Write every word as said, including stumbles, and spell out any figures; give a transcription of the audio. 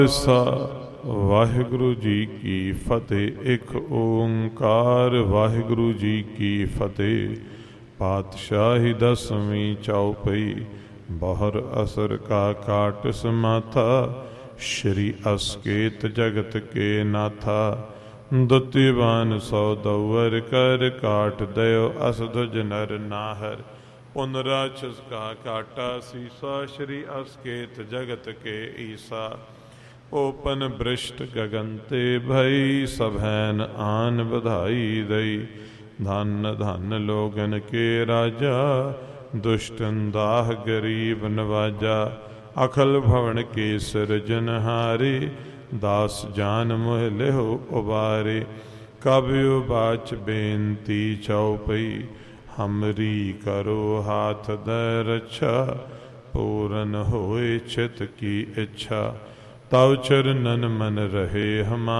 ਖਾਲਸਾ ਵਾਹਿਗੁਰੂ ਜੀ ਕੀ ਫਤਿਹ। ਇੱਕ ਓੰਕਾਰ ਵਾਹਿਗੁਰੂ ਜੀ ਕੀ ਫਤਿਹ। ਪਾਤਸ਼ਾਹੀ ਦਸਵੀਂ ਚੌਪਈ। ਬਹਰ ਅਸਰ ਕਾ ਕਾਟ ਸਮਾਥਾ। ਸ਼੍ਰੀ ਅਸਕੇਤ ਜਗਤ ਕੇ ਨਾਥਾ। ਦੁਤਿਵਾਨ ਸੌ ਦਵਰ ਕਰ ਕਾਟ ਦਇਓ ਅਸਧੁਜ ਨਰ ਨਾਹਰ। ਪੁਨ ਰਾਛਸ ਕਾ ਕਾਟਾ ਸੀਸਾ। ਸ਼੍ਰੀ ਅਸਕੇਤ ਜਗਤ ਕੇ ਈਸਾ। ओपन बृष्ट गगन ते भई। सभैन आन बधाई दई। धन धन लोगन के राजा। दुष्टन दाह गरीब नवाजा। अखल भवन के सिरजनहारे। दास जान मोह लेहो उबारे। कबियो बाच बेनती चौपई। हमरी करो हाथ दर रक्षा। पूरन होए चित की इच्छा। तव चरणन मन रहे हमारे।